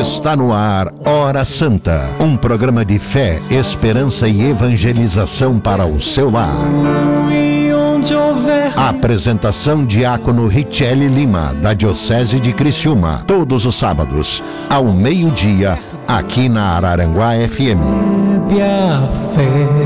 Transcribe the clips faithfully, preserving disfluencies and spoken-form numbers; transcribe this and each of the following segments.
Está no ar Hora Santa, um programa de fé, esperança e evangelização para o seu lar. A apresentação Diácono Richelle Lima, da Diocese de Criciúma, todos os sábados, ao meio-dia, aqui na Araranguá F M. A fé.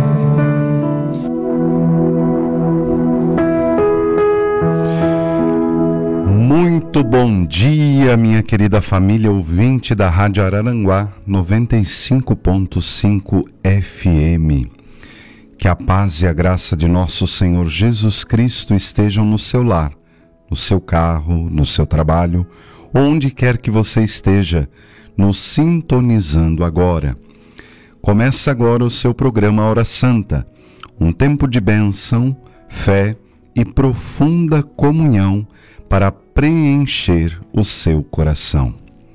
Muito bom dia, minha querida família ouvinte da Rádio Araranguá noventa e cinco ponto cinco F M. Que a paz e a graça de nosso Senhor Jesus Cristo estejam no seu lar, no seu carro, no seu trabalho, onde quer que você esteja, nos sintonizando agora. Começa agora o seu programa Hora Santa, um tempo de bênção, fé e profunda comunhão para preencher o seu coração.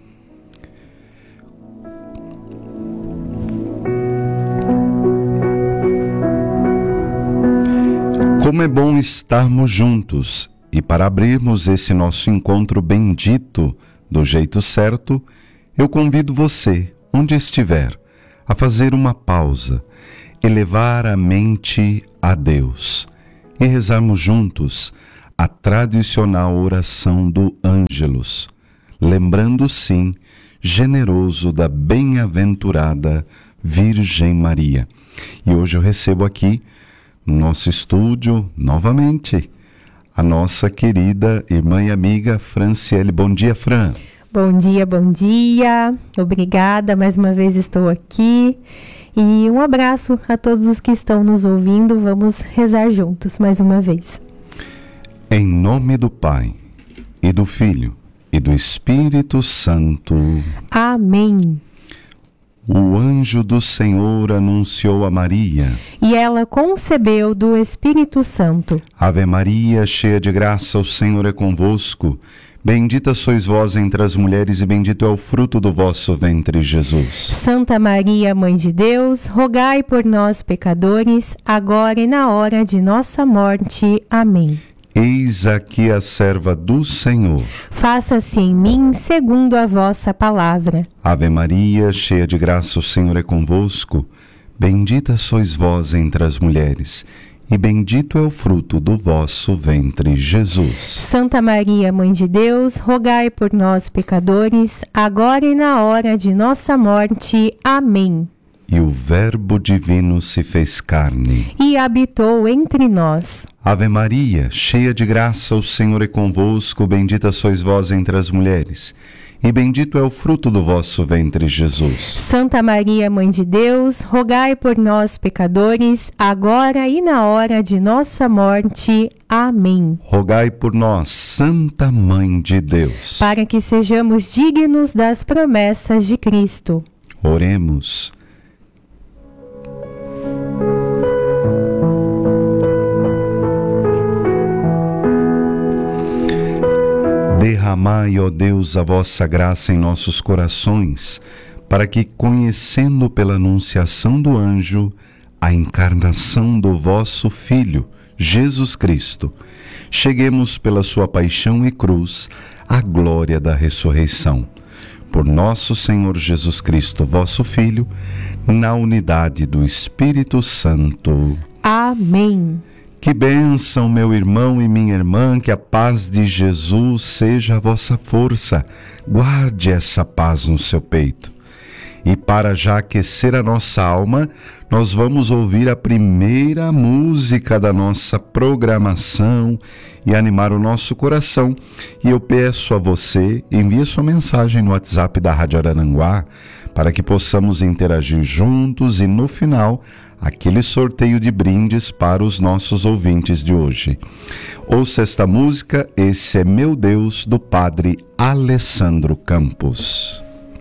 Como é bom estarmos juntos, e para abrirmos esse nosso encontro bendito do jeito certo, eu convido você, onde estiver, a fazer uma pausa, elevar a mente a Deus e rezarmos juntos a tradicional oração do Ângelus, lembrando sim, generoso da bem-aventurada Virgem Maria. E hoje eu recebo aqui, no nosso estúdio, novamente, a nossa querida irmã e amiga Franciele. Bom dia, Fran. Bom dia, bom dia. Obrigada, mais uma vez estou aqui. E um abraço a todos os que estão nos ouvindo. Vamos rezar juntos mais uma vez. Em nome do Pai, e do Filho, e do Espírito Santo. Amém. O anjo do Senhor anunciou a Maria. E ela concebeu do Espírito Santo. Ave Maria, cheia de graça, o Senhor é convosco. Bendita sois vós entre as mulheres, e bendito é o fruto do vosso ventre, Jesus. Santa Maria, Mãe de Deus, rogai por nós, pecadores, agora e na hora de nossa morte. Amém. Eis aqui a serva do Senhor. Faça-se em mim segundo a vossa palavra. Ave Maria, cheia de graça, o Senhor é convosco. Bendita sois vós entre as mulheres, e bendito é o fruto do vosso ventre, Jesus. Santa Maria, Mãe de Deus, rogai por nós, pecadores, agora e na hora de nossa morte. Amém. E o Verbo divino se fez carne e habitou entre nós. Ave Maria, cheia de graça, o Senhor é convosco. Bendita sois vós entre as mulheres, e bendito é o fruto do vosso ventre, Jesus. Santa Maria, Mãe de Deus, rogai por nós, pecadores, agora e na hora de nossa morte. Amém. Rogai por nós, Santa Mãe de Deus, para que sejamos dignos das promessas de Cristo. Oremos. Derramai, ó Deus, a vossa graça em nossos corações, para que, conhecendo pela anunciação do anjo a encarnação do vosso Filho, Jesus Cristo, cheguemos pela sua paixão e cruz à glória da ressurreição. Por nosso Senhor Jesus Cristo, vosso Filho, na unidade do Espírito Santo. Amém. Que bênção, meu irmão e minha irmã, que a paz de Jesus seja a vossa força. Guarde essa paz no seu peito. E para já aquecer a nossa alma, nós vamos ouvir a primeira música da nossa programação e animar o nosso coração. E eu peço a você, envie sua mensagem no WhatsApp da Rádio Araranguá, para que possamos interagir juntos e, no final, aquele sorteio de brindes para os nossos ouvintes de hoje. Ouça esta música, Esse é Meu Deus, do Padre Alessandro Campos.